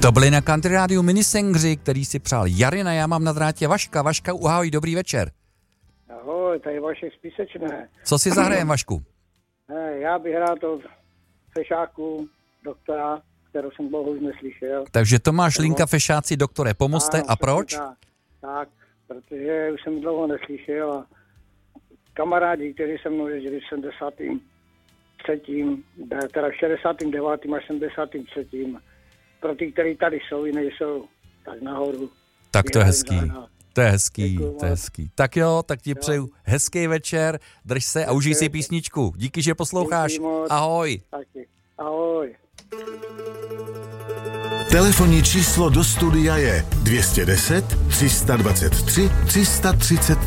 To byli na Country Rádiu minisengři, který si přál Jarina, já mám na drátě Vaška. Vaška, ahoj, dobrý večer. Ahoj, tady Vašek z Písečné. Co si zahrajem, Vašku? Já bych hrál to Fešáku, doktora, kterou jsem dlouho už neslyšel. Takže Tomáš Linka, Fešáci, doktore, pomozte. Ano, a proč? Tak, protože už jsem dlouho neslyšel a kamarádi, kteří se mnou jezdili v 73., teda v 69. a 73. Pro ty, kteří tady jsou i nejsou, tak nahoru. Tak to je hezký. To je hezký, Děkuju to je hezký. Tak jo, tak ti přeju hezký večer, drž se a užij si písničku. Díky, že posloucháš. Ahoj. Taky. Ahoj. Telefonní číslo do studia je 210 323 330